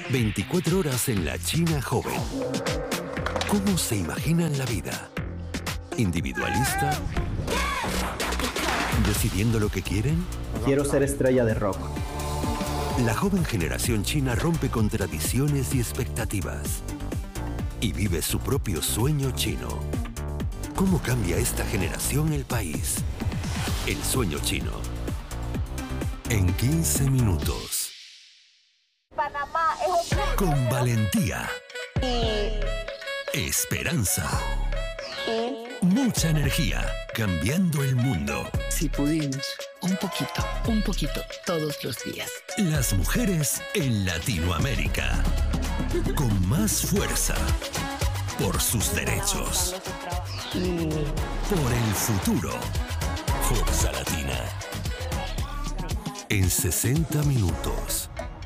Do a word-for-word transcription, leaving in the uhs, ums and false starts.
veinticuatro horas en la China joven. ¿Cómo se imaginan la vida? ¿Individualista? ¿Decidiendo lo que quieren? Quiero ser estrella de rock. La joven generación china rompe con tradiciones y expectativas y vive su propio sueño chino. ¿Cómo cambia esta generación el país? El sueño chino. En quince minutos. Panamá es un... Con valentía. Esperanza. Mucha energía. Cambiando el mundo. Si pudimos, un poquito, un poquito, todos los días. Las mujeres en Latinoamérica. Con más fuerza. Por sus derechos. Por el futuro. Fuerza Latina. En sesenta minutos.